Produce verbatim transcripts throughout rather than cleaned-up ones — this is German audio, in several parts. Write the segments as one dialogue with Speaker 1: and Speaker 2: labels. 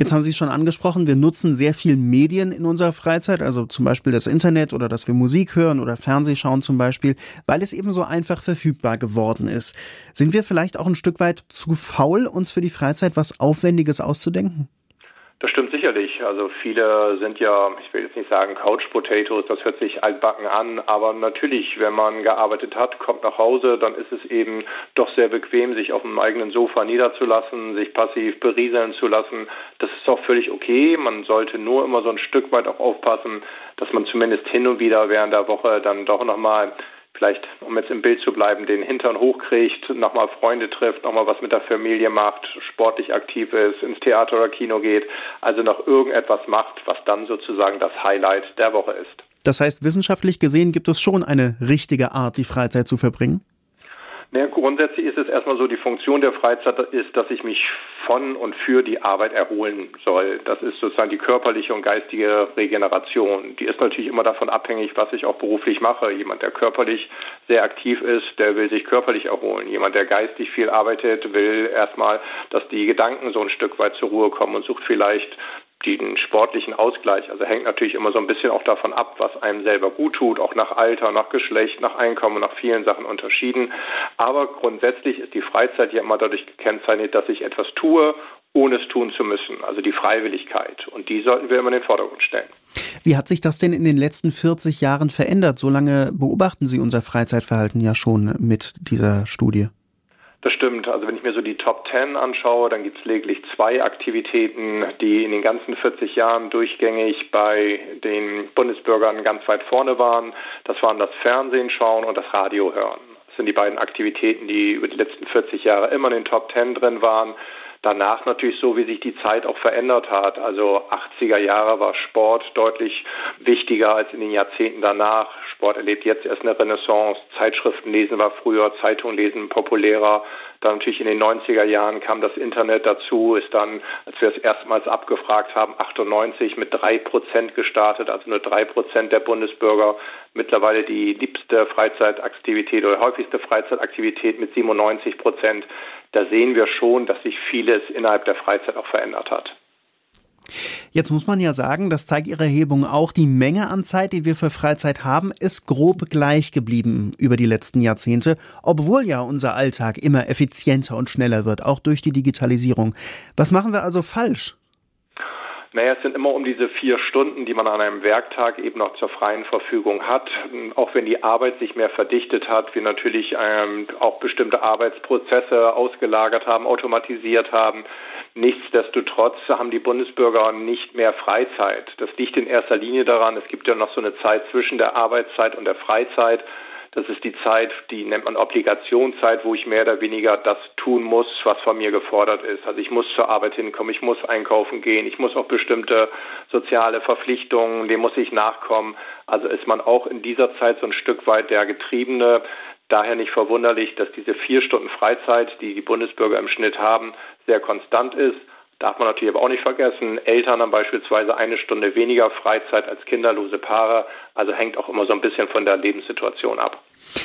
Speaker 1: Jetzt haben Sie es schon angesprochen, wir nutzen sehr viel Medien in unserer Freizeit, also zum Beispiel das Internet oder dass wir Musik hören oder Fernseh schauen zum Beispiel, weil es eben so einfach verfügbar geworden ist. Sind wir vielleicht auch ein Stück weit zu faul, uns für die Freizeit was Aufwendiges auszudenken?
Speaker 2: Das stimmt sicherlich. Also viele sind ja, ich will jetzt nicht sagen Couch Potatoes, das hört sich altbacken an, aber natürlich, wenn man gearbeitet hat, kommt nach Hause, dann ist es eben doch sehr bequem, sich auf dem eigenen Sofa niederzulassen, sich passiv berieseln zu lassen. Das ist doch völlig okay. Man sollte nur immer so ein Stück weit auch aufpassen, dass man zumindest hin und wieder während der Woche dann doch nochmal, vielleicht, um jetzt im Bild zu bleiben, den Hintern hochkriegt, nochmal Freunde trifft, nochmal was mit der Familie macht, sportlich aktiv ist, ins Theater oder Kino geht, also noch irgendetwas macht, was dann sozusagen das Highlight der Woche ist.
Speaker 1: Das heißt, wissenschaftlich gesehen gibt es schon eine richtige Art, die Freizeit zu verbringen?
Speaker 2: Ja, grundsätzlich ist es erstmal so, die Funktion der Freizeit ist, dass ich mich von und für die Arbeit erholen soll. Das ist sozusagen die körperliche und geistige Regeneration. Die ist natürlich immer davon abhängig, was ich auch beruflich mache. Jemand, der körperlich sehr aktiv ist, der will sich körperlich erholen. Jemand, der geistig viel arbeitet, will erstmal, dass die Gedanken so ein Stück weit zur Ruhe kommen und sucht vielleicht den sportlichen Ausgleich. Also hängt natürlich immer so ein bisschen auch davon ab, was einem selber gut tut, auch nach Alter, nach Geschlecht, nach Einkommen, nach vielen Sachen unterschieden. Aber grundsätzlich ist die Freizeit ja immer dadurch gekennzeichnet, dass ich etwas tue, ohne es tun zu müssen. Also die Freiwilligkeit. Und die sollten wir immer in den Vordergrund stellen.
Speaker 1: Wie hat sich das denn in den letzten vierzig Jahren verändert? So lange beobachten Sie unser Freizeitverhalten ja schon mit dieser Studie.
Speaker 2: Das stimmt. Also wenn ich mir so die Top Ten anschaue, dann gibt es lediglich zwei Aktivitäten, die in den ganzen vierzig Jahren durchgängig bei den Bundesbürgern ganz weit vorne waren. Das waren das Fernsehen schauen und das Radio hören. Das sind die beiden Aktivitäten, die über die letzten vierzig Jahre immer in den Top Ten drin waren. Danach natürlich so, wie sich die Zeit auch verändert hat. Also achtziger Jahre war Sport deutlich wichtiger als in den Jahrzehnten danach. Sport erlebt jetzt erst eine Renaissance. Zeitschriften lesen war früher, Zeitungen lesen populärer. Dann natürlich in den neunziger Jahren kam das Internet dazu, ist dann, als wir es erstmals abgefragt haben, achtundneunzig mit drei Prozent gestartet, also nur drei Prozent der Bundesbürger. Mittlerweile die liebste Freizeitaktivität oder häufigste Freizeitaktivität mit siebenundneunzig Prozent. Da sehen wir schon, dass sich vieles innerhalb der Freizeit auch verändert hat.
Speaker 1: Jetzt muss man ja sagen, das zeigt Ihre Erhebung auch, die Menge an Zeit, die wir für Freizeit haben, ist grob gleich geblieben über die letzten Jahrzehnte, obwohl ja unser Alltag immer effizienter und schneller wird, auch durch die Digitalisierung. Was machen wir also falsch?
Speaker 2: Naja, es sind immer um diese vier Stunden, die man an einem Werktag eben noch zur freien Verfügung hat. Auch wenn die Arbeit sich mehr verdichtet hat, wir natürlich ähm, auch bestimmte Arbeitsprozesse ausgelagert haben, automatisiert haben. Nichtsdestotrotz haben die Bundesbürger nicht mehr Freizeit. Das liegt in erster Linie daran, es gibt ja noch so eine Zeit zwischen der Arbeitszeit und der Freizeit. Das ist die Zeit, die nennt man Obligationszeit, wo ich mehr oder weniger das tun muss, was von mir gefordert ist. Also ich muss zur Arbeit hinkommen, ich muss einkaufen gehen, ich muss auch bestimmte soziale Verpflichtungen, dem muss ich nachkommen. Also ist man auch in dieser Zeit so ein Stück weit der Getriebene. Daher nicht verwunderlich, dass diese vier Stunden Freizeit, die die Bundesbürger im Schnitt haben, sehr konstant ist. Darf man natürlich aber auch nicht vergessen, Eltern haben beispielsweise eine Stunde weniger Freizeit als kinderlose Paare. Also hängt auch immer so ein bisschen von der Lebenssituation ab.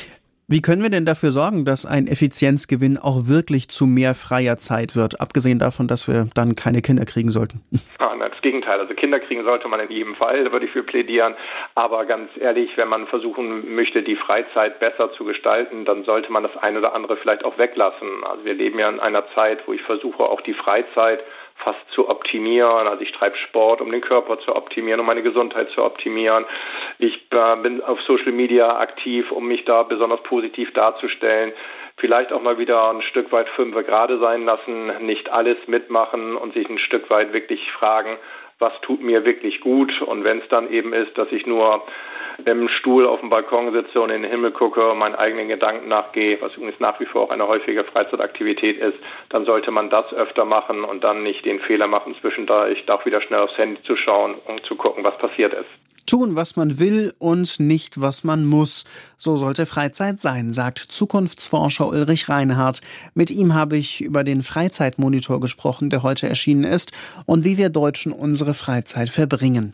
Speaker 1: Wie können wir denn dafür sorgen, dass ein Effizienzgewinn auch wirklich zu mehr freier Zeit wird, abgesehen davon, dass wir dann keine Kinder kriegen sollten?
Speaker 2: Ah, nein, das Gegenteil. Also Kinder kriegen sollte man in jedem Fall, da würde ich für plädieren. Aber ganz ehrlich, wenn man versuchen möchte, die Freizeit besser zu gestalten, dann sollte man das eine oder andere vielleicht auch weglassen. Also wir leben ja in einer Zeit, wo ich versuche, auch die Freizeit fast zu optimieren. Also ich treibe Sport, um den Körper zu optimieren, um meine Gesundheit zu optimieren. Ich äh, bin auf Social Media aktiv, um mich da besonders positiv darzustellen. Vielleicht auch mal wieder ein Stück weit fünfe gerade sein lassen, nicht alles mitmachen und sich ein Stück weit wirklich fragen, was tut mir wirklich gut? Und wenn es dann eben ist, dass ich nur im Stuhl auf dem Balkon sitze und in den Himmel gucke und meinen eigenen Gedanken nachgehe, was übrigens nach wie vor auch eine häufige Freizeitaktivität ist, dann sollte man das öfter machen und dann nicht den Fehler machen, zwischendurch doch wieder schnell aufs Handy zu schauen, um zu gucken, was passiert ist.
Speaker 1: Tun, was man will und nicht, was man muss. So sollte Freizeit sein, sagt Zukunftsforscher Ulrich Reinhardt. Mit ihm habe ich über den Freizeitmonitor gesprochen, der heute erschienen ist, und wie wir Deutschen unsere Freizeit verbringen.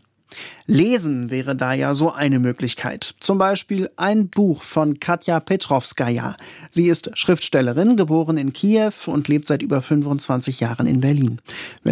Speaker 1: Lesen wäre da ja so eine Möglichkeit. Zum Beispiel ein Buch von Katja Petrovskaja. Sie ist Schriftstellerin, geboren in Kiew und lebt seit über fünfundzwanzig Jahren in Berlin. Wenn